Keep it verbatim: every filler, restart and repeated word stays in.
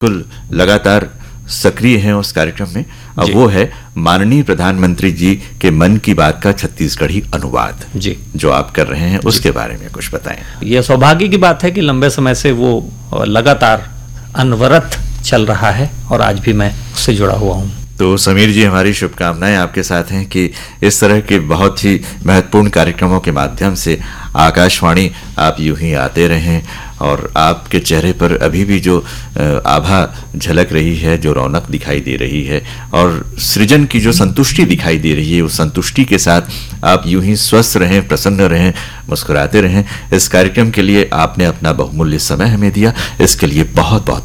बिल्कुल लगातार सक्रिय हैं उस कार्यक्रम में। अब वो है माननीय प्रधानमंत्री जी के मन की बात का छत्तीसगढ़ी अनुवाद जी जो आप कर रहे हैं, उसके बारे में कुछ बताएं। ये सौभाग्य की बात है कि लंबे समय से वो लगातार अनवरत चल रहा है और आज भी मैं उससे जुड़ा हुआ हूँ। तो समीर जी, हमारी शुभकामनाएं आपके साथ हैं कि इस तरह के बहुत ही महत्वपूर्ण कार्यक्रमों के माध्यम से आकाशवाणी आप यूं ही आते रहें और आपके चेहरे पर अभी भी जो आभा झलक रही है, जो रौनक दिखाई दे रही है और सृजन की जो संतुष्टि दिखाई दे रही है, उस संतुष्टि के साथ आप यूं ही स्वस्थ रहें, प्रसन्न रहें, मुस्कुराते रहें। इस कार्यक्रम के लिए आपने अपना बहुमूल्य समय हमें दिया, इसके लिए बहुत बहुत